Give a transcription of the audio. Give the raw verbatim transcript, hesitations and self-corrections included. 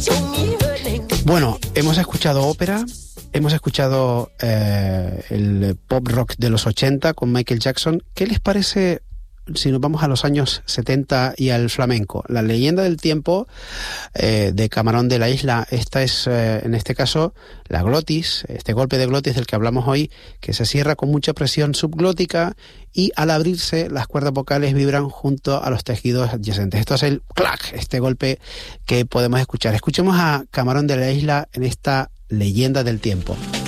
Bueno, hemos escuchado ópera, hemos escuchado eh, el pop rock de los ochenta con Michael Jackson. ¿Qué les parece si nos vamos a los años setenta y al flamenco? La leyenda del tiempo eh, de Camarón de la Isla. Esta es, eh, en este caso, la glotis, este golpe de glotis del que hablamos hoy, que se cierra con mucha presión subglótica y al abrirse las cuerdas vocales vibran junto a los tejidos adyacentes. Esto es el clac, este golpe que podemos escuchar. Escuchemos a Camarón de la Isla en esta leyenda del tiempo.